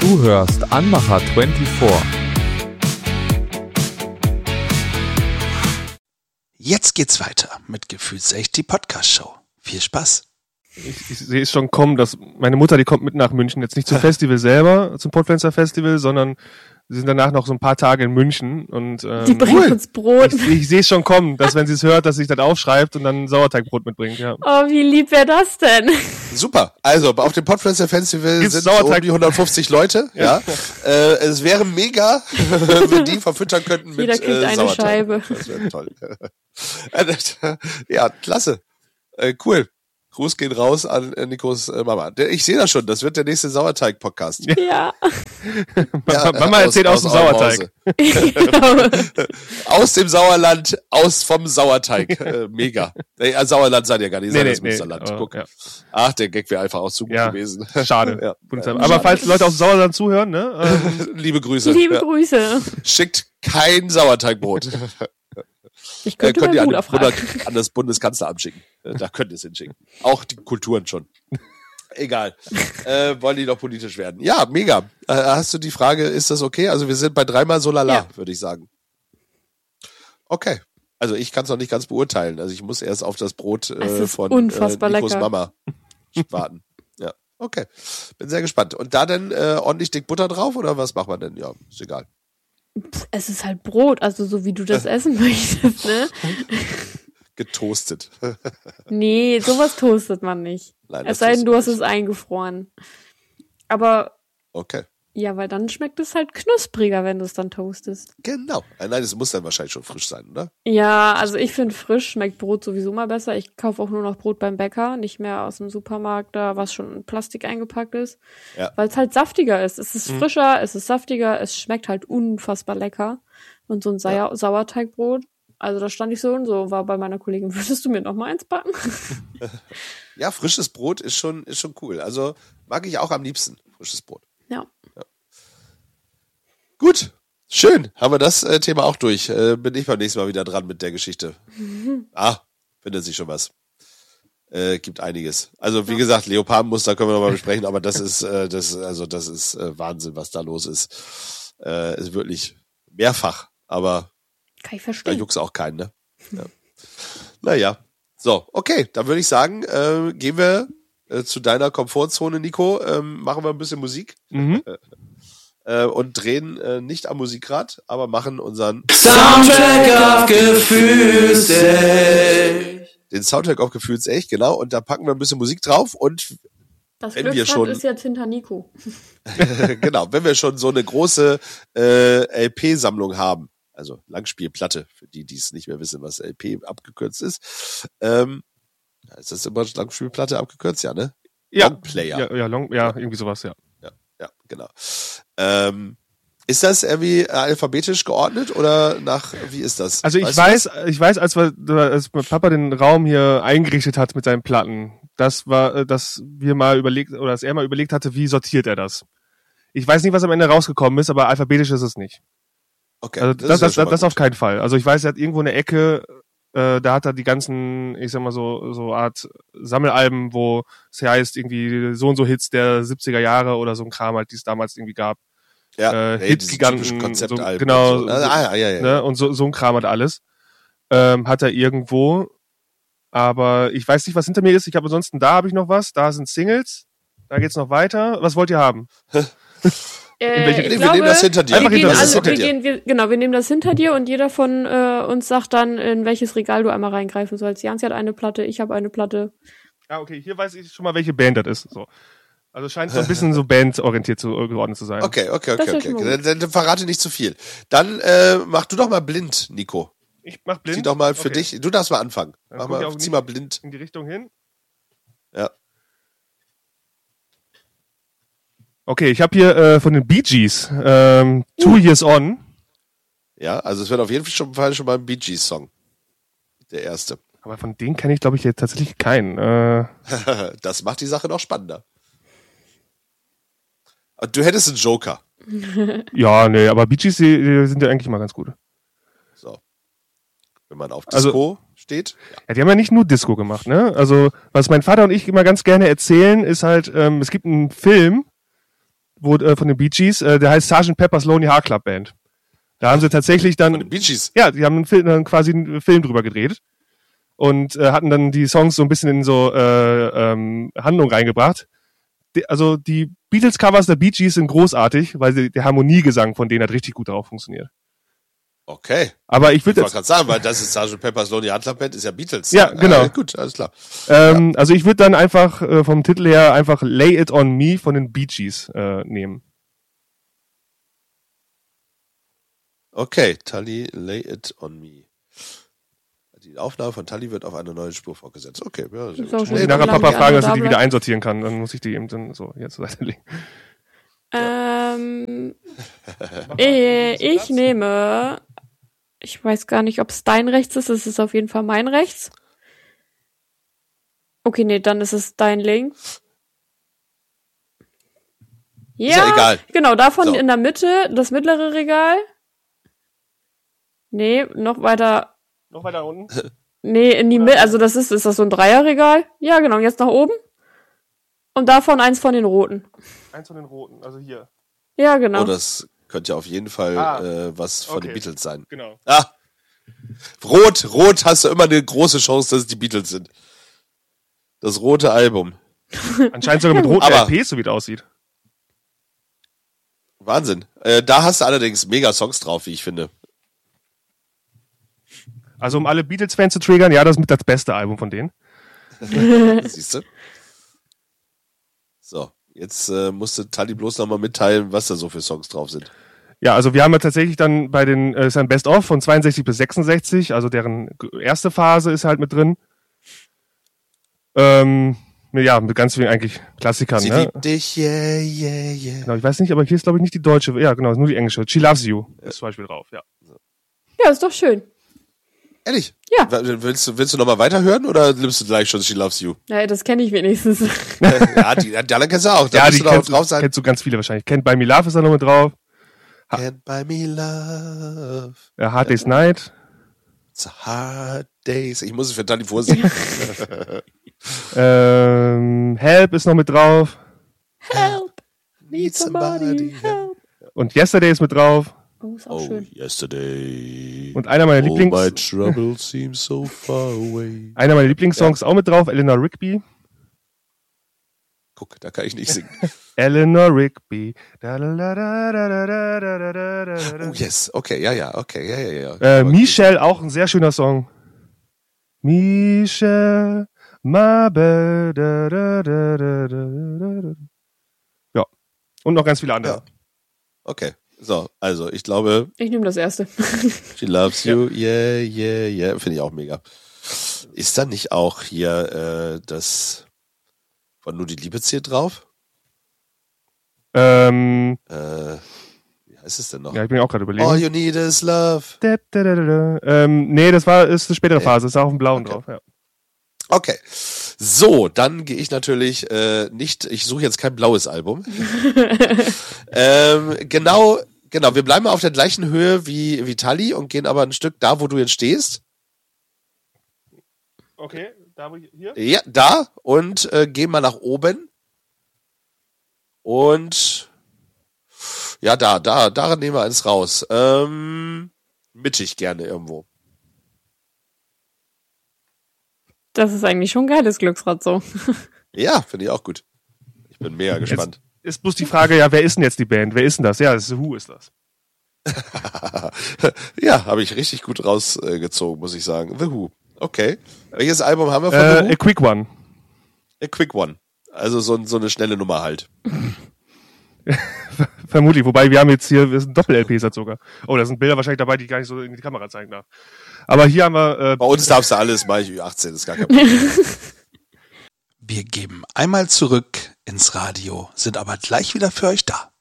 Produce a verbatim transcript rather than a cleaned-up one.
Du hörst Anmacher vierundzwanzig. Jetzt geht's weiter mit Gefühlsecht, die Podcast-Show. Viel Spaß. Ich, ich sehe es schon kommen, dass meine Mutter, die kommt mit nach München, jetzt nicht zum Festival selber, zum Podpflanzer Festival, sondern sie sind danach noch so ein paar Tage in München und ähm, die bringt uns Brot. Ich, ich sehe es schon kommen, dass wenn sie es hört, dass sie sich das aufschreibt und dann Sauerteigbrot mitbringt. Ja. Oh, wie lieb wäre das denn? Super. Also auf dem Podpflanzer Festival Gibt's sind Sauerteig- um die hundertfünfzig Leute. Ja. Äh, es wäre mega, wenn wir die verfüttern könnten mit Jeder kriegt äh, eine Sauerteig. Scheibe. Das wäre toll. Ja, klasse. Äh, cool. Gruß geht raus an äh, Nikos äh, Mama. Der, ich sehe das schon, das wird der nächste Sauerteig-Podcast. Ja. Ja, Mama erzählt aus, aus dem Sauerteig. Genau. Aus dem Sauerland, aus vom Sauerteig. Äh, mega. Nee, äh, Sauerland seid ihr gar nicht, Nee, seid nee, das Münsterland. nee, aber, Guck. ja. Ach, der Gag wäre einfach auch zu gut Ja, gewesen. Schade. Ja. Bundesland. Aber falls Leute aus dem Sauerland zuhören, ne? Ähm, Liebe Grüße. Liebe Ja. Grüße. Schickt kein Sauerteigbrot. Ich Äh, könnte könnt ihr meinen an, Bruder oder fragen. an das Bundeskanzleramt schicken. Äh, Da könnt ihr es hinschicken. Auch die Kulturen schon. Egal. Äh, wollen die doch politisch werden. Ja, mega. Äh, hast du die Frage, ist das okay? Also wir sind bei dreimal so lala, Ja. würde ich sagen. Okay. Also ich kann es noch nicht ganz beurteilen. Also ich muss erst auf das Brot Es äh, ist von unfassbar äh, Nikos lecker. Mama warten. Ja, okay. Bin sehr gespannt. Und da denn äh, ordentlich dick Butter drauf oder was macht man denn? Ja, ist egal. Es ist halt Brot, also so wie du das essen möchtest, ne? Getoastet. Nee, sowas toastet man nicht. Nein, das Es sei denn, toastet du man hast es nicht. eingefroren. Aber, Okay. ja, weil dann schmeckt es halt knuspriger, wenn du es dann toastest. Genau. Äh, Nein, es muss dann wahrscheinlich schon frisch sein, oder? Ja, also ich finde frisch schmeckt Brot sowieso mal besser. Ich kaufe auch nur noch Brot beim Bäcker, nicht mehr aus dem Supermarkt, da was schon in Plastik eingepackt ist. Ja. Weil es halt saftiger ist. Es ist Mhm. frischer, es ist saftiger, es schmeckt halt unfassbar lecker. Und so ein Sau- Sauerteigbrot, also da stand ich so und so, war bei meiner Kollegin, würdest du mir noch mal eins backen? Ja, frisches Brot ist schon, ist schon cool. Also mag ich auch am liebsten, frisches Brot. Ja. Gut, schön. Haben wir das äh, Thema auch durch. Äh, bin ich beim nächsten Mal wieder dran mit der Geschichte. Ah, findet sich schon was. Äh, gibt einiges. Also wie gesagt, Leopardenmuster können wir nochmal besprechen, aber das ist, äh, das, also das ist äh, Wahnsinn, was da los ist. Äh, ist wirklich mehrfach, aber Kann ich da verstehen. juckt's auch keinen, ne? Ja. Naja. So, okay, dann würde ich sagen, äh, gehen wir äh, zu deiner Komfortzone, Nico. Ähm, machen wir ein bisschen Musik mhm. äh, und drehen äh, nicht am Musikrad, aber machen unseren Soundtrack auf Gefühlsecht. den Soundtrack auf Gefühlsecht, genau. Und da packen wir ein bisschen Musik drauf und Das wenn wir Glücksrad schon- ist jetzt hinter Nico. genau, wenn wir schon so eine große äh, L P-Sammlung haben, also Langspielplatte, für die, die es nicht mehr wissen, was L P abgekürzt ist, ähm, ist das immer Langspielplatte abgekürzt? Ja, ne? Ja. Longplayer. Ja, ja, long, ja, irgendwie sowas, ja. Ja, ja, genau. Ähm, ist das irgendwie alphabetisch geordnet oder nach, wie ist das? Also ich Weißt du weiß, ich weiß, als wir, als mein Papa den Raum hier eingerichtet hat mit seinen Platten, das war, äh, dass wir mal überlegt, oder dass er mal überlegt hatte, wie sortiert er das. Ich weiß nicht, was am Ende rausgekommen ist, aber alphabetisch ist es nicht. Okay, Also das das, ist ja das, schon das, mal das gut. auf keinen Fall. Also ich weiß, er hat irgendwo eine Ecke, äh, da hat er die ganzen, ich sag mal so, so Art Sammelalben, wo es heißt, irgendwie so und so Hits der siebziger Jahre oder so ein Kram halt, die es damals irgendwie gab. Ja, äh, nee, Hitgiganten, diese typischen Konzeptalben. so- genau, und So. Ah, ja, ja, ja. Ne? Und so, so ein Kram hat alles. Ähm, hat er irgendwo. Aber ich weiß nicht, was hinter mir ist. Ich habe ansonsten, da habe ich noch was. Da sind Singles. Da geht's noch weiter. Was wollt ihr haben? Äh, welche- ich Nee, wir glaube, nehmen das hinter dir. Wir Einfach gehen hinter alle, uns. wir Hinter dir. gehen, wir, genau, wir nehmen das hinter dir und jeder von äh, uns sagt dann, in welches Regal du einmal reingreifen sollst. Janzi hat eine Platte, ich habe eine Platte. Ah, okay. Hier weiß ich schon mal, welche Band das ist. So. Also scheint so ein bisschen so bandorientiert zu, geordnet zu sein. Okay, okay, Das okay, ist ja okay. schon mal Dann, dann, dann verrate nicht zu viel. Dann äh, mach du doch mal blind, Nico. Ich mach blind. Zieh doch mal für Okay. dich. Du darfst mal anfangen. Dann Mach guck ich mal, auch zieh nicht mal blind. in die Richtung hin. Ja. Okay, ich habe hier äh, von den Bee Gees ähm, Two Years On. Ja, also es wird auf jeden Fall schon mal ein Bee Gees Song. Der erste. Aber von denen kenne ich, glaube ich, jetzt tatsächlich keinen. Äh, Das macht die Sache noch spannender. Und du hättest einen Joker. ja, nee, aber Bee Gees, die, die sind ja eigentlich mal ganz gut. So. Wenn man auf Also- Disco steht. Ja, die haben ja nicht nur Disco gemacht, ne? Also, was mein Vater und ich immer ganz gerne erzählen, ist halt, ähm, es gibt einen Film, wo, äh, von den Bee Gees, äh, der heißt Sergeant Pepper's Lonely Heart Club Band. Da haben sie tatsächlich dann... Von den Bee Gees. Ja, die haben einen Film, dann quasi einen Film drüber gedreht und äh, hatten dann die Songs so ein bisschen in so äh, ähm, Handlung reingebracht. Die, also die Beatles-Covers der Bee Gees sind großartig, weil die, der Harmoniegesang von denen hat richtig gut drauf funktioniert. Okay. Aber ich Ich würde wollte jetzt... gerade sagen, weil das ist Sergeant Pepper's Lonely Hearts Club Band, ist ja Beatles. Ja, genau. Ah, gut, alles klar. Ähm, also ich würde dann einfach äh, vom Titel her einfach Lay It On Me von den Bee Gees äh, nehmen. Okay, Tully, Lay It On Me. Die Aufnahme von Tully wird auf eine neue Spur vorgesetzt. Okay, ja, sehr So, gut. schon Muss ich so nachher lange Papa die fragen, andere dass er die da wieder bleibt. einsortieren kann. Dann muss ich die eben dann so hier zur Seite legen. Ähm, äh, ich nehme, ich weiß gar nicht, ob es dein rechts ist, es ist auf jeden Fall mein rechts. Okay, nee, dann ist es dein links. Ja, Ist ja egal. genau, davon So. in der Mitte, das mittlere Regal. Nee, noch weiter, Noch weiter unten. nee, in die Mitte, also das ist, ist das so ein Dreierregal? Ja, genau, jetzt nach oben. Und davon eins von den roten. Eins von den roten, also hier. Ja, genau. Oh, das könnte ja auf jeden Fall Ah. äh, was von Okay. den Beatles sein. Genau. Ah, rot, rot hast du immer eine große Chance, dass es die Beatles sind. Das rote Album. Anscheinend sogar mit roten Aber- L Ps, so wie es aussieht. Wahnsinn. Äh, da hast du allerdings mega Songs drauf, wie ich finde. Also um alle Beatles-Fans zu triggern, ja, das ist mit das beste Album von denen. Siehst du? So, jetzt äh, musste Tully bloß nochmal mitteilen, was da so für Songs drauf sind. Ja, also wir haben ja tatsächlich dann bei den, äh, ist ein Best-of von zweiundsechzig bis sechsundsechzig, also deren g- erste Phase ist halt mit drin. Ähm, ja, mit ganz vielen eigentlich Klassikern, Sie ne? liebt dich, yeah, yeah, yeah. Genau, ich weiß nicht, aber hier ist glaube ich nicht die deutsche, ja genau, nur die englische. She Loves You ist zum Beispiel drauf, ja. Ja, ist doch schön. Ehrlich? Ja. W- Willst du, willst du nochmal weiterhören oder nimmst du gleich schon She Loves You? Ja, das kenne ich wenigstens. ja, die, die anderen kennst du auch. Da Ja, musst die du doch kennst, drauf sein. kennst du ganz viele wahrscheinlich. Kennt By Me Love ist da noch mit drauf. Can't buy me love. Ja, Hard Day's Night. It's a hard days. Ich muss es für Tully vorsingen. Ähm, Help ist noch mit drauf. Help, Need somebody. help. Und Yesterday ist mit drauf. Oh, ist auch Oh, schön. yesterday. Und einer meiner Oh, my Lieblings, trouble seems so far away. einer meiner Lieblingssongs auch mit drauf. Eleanor Rigby. Guck, da kann ich nicht singen. Eleanor Rigby. Da, da, da, da, da, da, da, da, da, da, da. Oh, yes. Okay, ja, ja, okay, ja, ja, ja. Äh, Aber- Michelle, auch ein sehr schöner Song. Michelle, my belle, da, da, da, da, da, da. Ja. Und noch ganz viele andere. Ja. Okay. So, also, ich glaube, Ich nehme das erste. She Loves You, yeah, yeah, yeah, finde ich auch mega. Ist da nicht auch hier äh, das von Nur die Liebe zählt drauf? Ähm, Äh, wie heißt es denn noch? ja, ich bin auch gerade überlegen. All you need is love. Da, da, da, da, da. Ähm, nee, das war ist eine spätere Nee. Phase, ist auch im Blauen Okay. drauf. Ja. Okay. So, dann gehe ich natürlich äh, nicht, ich suche jetzt kein blaues Album. ähm, genau, genau, wir bleiben auf der gleichen Höhe wie, wie Tully und gehen aber ein Stück da, wo du jetzt stehst. Okay, da wo ich, hier? Ja, da und äh, gehen mal nach oben. Und ja, da, da, daran nehmen wir eins raus. Ähm, mittig gerne irgendwo. Das ist eigentlich schon ein geiles Glücksrad so. Ja, finde ich auch gut. Ich bin mega gespannt. Ist bloß die Frage, ja, wer ist denn jetzt die Band? Wer ist denn das? Ja, das ist Who ist das? Ja, habe ich richtig gut rausgezogen, muss ich sagen. The Who. Okay. Welches Album haben wir von Äh, The Who? A Quick One. A Quick One. Also so, so eine schnelle Nummer halt. Vermutlich, wobei wir haben jetzt hier, das ist ein Doppel-L P-Satz sogar. Oh, da sind Bilder wahrscheinlich dabei, die ich gar nicht so in die Kamera zeigen darf. Aber hier haben wir, äh, Bei uns darfst du alles, mach ich Ü achtzehn, ist gar kein Problem. Wir geben einmal zurück ins Radio, sind aber gleich wieder für euch da.